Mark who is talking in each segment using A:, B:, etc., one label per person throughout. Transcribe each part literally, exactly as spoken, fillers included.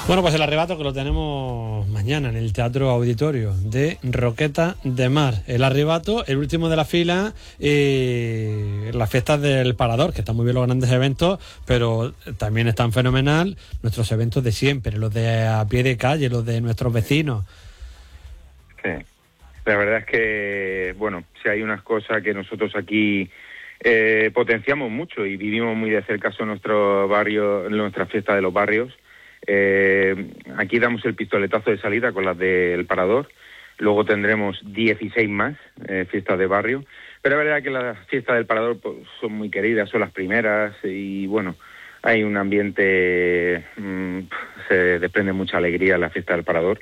A: Bueno, pues el arrebato que lo tenemos mañana en el Teatro Auditorio de Roquetas de Mar. El arrebato, el último de la fila, y las fiestas del Parador, que están muy bien los grandes eventos, pero también están fenomenal nuestros eventos de siempre, los de a pie de calle, los de nuestros vecinos.
B: Sí, la verdad es que, bueno, si hay unas cosas que nosotros aquí eh, potenciamos mucho y vivimos muy de cerca son nuestros barrios, nuestras fiestas de los barrios. Eh, aquí damos el pistoletazo de salida con las del Parador, luego tendremos dieciséis más eh, fiestas de barrio, pero es verdad que las fiestas del Parador pues, son muy queridas, son las primeras y bueno, hay un ambiente, mmm, se desprende mucha alegría en la fiesta del Parador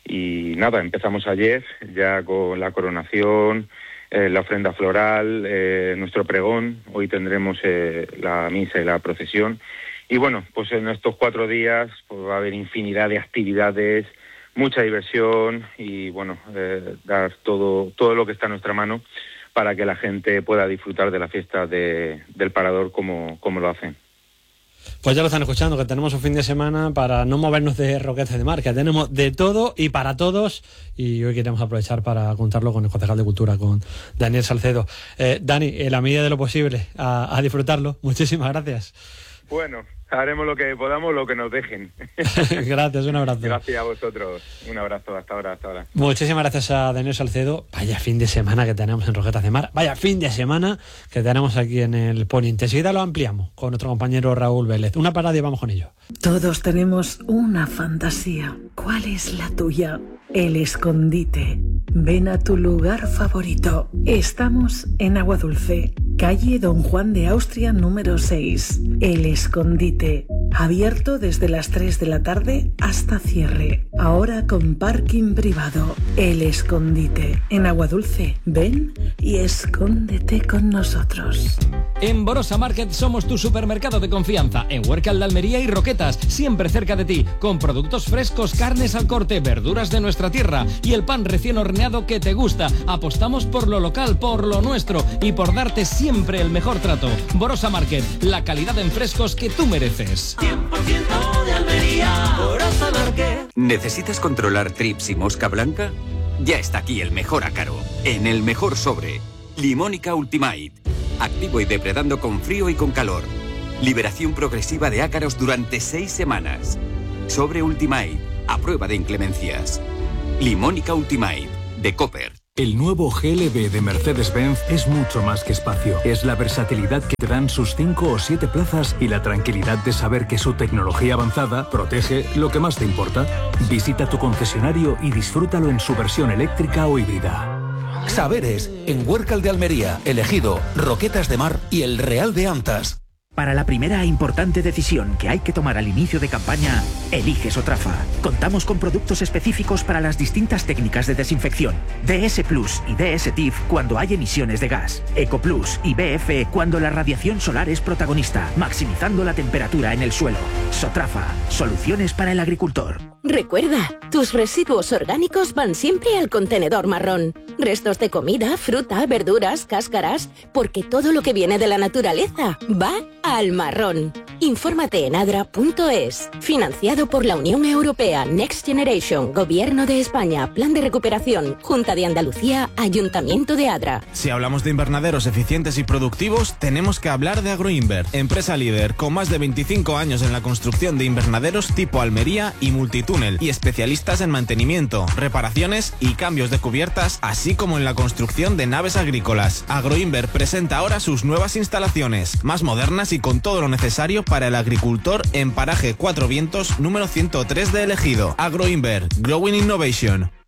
B: y nada, empezamos ayer ya con la coronación, eh, la ofrenda floral, eh, nuestro pregón, hoy tendremos eh, la misa y la procesión. Y bueno, pues en estos cuatro días pues, va a haber infinidad de actividades, mucha diversión y bueno, eh, dar todo todo lo que está en nuestra mano para que la gente pueda disfrutar de la fiesta de, del Parador como, como lo hacen.
A: Pues ya lo están escuchando, que tenemos un fin de semana para no movernos de Roquetas de Mar, que tenemos de todo y para todos, y hoy queremos aprovechar para contarlo con el concejal de Cultura, con Daniel Salcedo. Eh, Dani, en la medida de lo posible, a, a disfrutarlo. Muchísimas gracias.
B: Bueno, haremos lo que podamos, lo que nos dejen.
A: Gracias, un abrazo.
B: Gracias a vosotros. Un abrazo, hasta ahora, hasta ahora.
A: Muchísimas gracias a Daniel Salcedo. Vaya fin de semana que tenemos en Roquetas de Mar. Vaya fin de semana que tenemos aquí en el Poniente. Enseguida lo ampliamos con nuestro compañero Raúl Vélez. Una parada y vamos con ello.
C: Todos tenemos una fantasía. ¿Cuál es la tuya? El escondite. Ven a tu lugar favorito. Estamos en Agua Dulce, calle Don Juan de Austria número seis. El escondite. Abierto desde las tres de la tarde hasta cierre. Ahora con parking privado. El escondite. En Agua Dulce. Ven y escóndete con nosotros.
D: En Borosa Market somos tu supermercado de confianza. En Huércal de Almería y Roquetas, siempre cerca de ti. Con productos frescos, carnes al corte, verduras de nuestra tierra y el pan recién horneado que te gusta. Apostamos por lo local, por lo nuestro y por darte siempre el mejor trato. Borosa Market, la calidad en frescos que tú mereces.
E: cien por ciento de Almería, Borosa Market.
F: ¿Necesitas controlar trips y mosca blanca? Ya está aquí el mejor ácaro, en el mejor sobre. Limónica Ultimate. Activo y depredando con frío y con calor. Liberación progresiva de ácaros durante seis semanas. Sobre Ultimate, a prueba de inclemencias. Limónica Ultimate, de Copper.
G: El nuevo G L B de Mercedes-Benz es mucho más que espacio. Es la versatilidad que te dan sus cinco o siete plazas y la tranquilidad de saber que su tecnología avanzada protege lo que más te importa. Visita tu concesionario y disfrútalo en su versión eléctrica o híbrida.
H: Saberes, en Huércal de Almería, El Ejido, Roquetas de Mar y El Real de Antas.
I: Para la primera e importante decisión que hay que tomar al inicio de campaña, elige Sotrafa. Contamos con productos específicos para las distintas técnicas de desinfección. D S Plus y D S T I F cuando hay emisiones de gas. Eco Plus y B F cuando la radiación solar es protagonista, maximizando la temperatura en el suelo. Sotrafa, soluciones para el agricultor.
J: Recuerda, tus residuos orgánicos van siempre al contenedor marrón. Restos de comida, fruta, verduras, cáscaras, porque todo lo que viene de la naturaleza va al marrón. Infórmate en adra punto es. Financiado por la Unión Europea, Next Generation, Gobierno de España, Plan de Recuperación, Junta de Andalucía, Ayuntamiento de Adra.
K: Si hablamos de invernaderos eficientes y productivos, tenemos que hablar de Agroinver, empresa líder con más de veinticinco años en la construcción de invernaderos tipo Almería y multitúnel y especialistas en mantenimiento, reparaciones y cambios de cubiertas, así como en la construcción de naves agrícolas. Agroinver presenta ahora sus nuevas instalaciones, más modernas y con todo lo necesario para el agricultor en Paraje Cuatro Vientos número ciento tres de El Ejido. Agroinver, Growing Innovation.